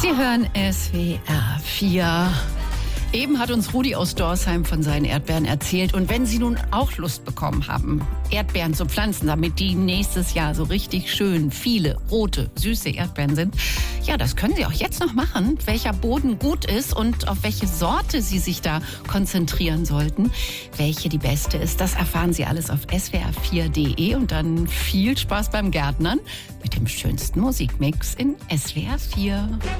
Sie hören SWR 4. Eben hat uns Rudi aus Dorsheim von seinen Erdbeeren erzählt. Und wenn Sie nun auch Lust bekommen haben, Erdbeeren zu pflanzen, damit die nächstes Jahr so richtig schön viele rote, süße Erdbeeren sind, ja, das können Sie auch jetzt noch machen. Welcher Boden gut ist und auf welche Sorte Sie sich da konzentrieren sollten, welche die beste ist, das erfahren Sie alles auf swr4.de. Und dann viel Spaß beim Gärtnern mit dem schönsten Musikmix in SWR 4.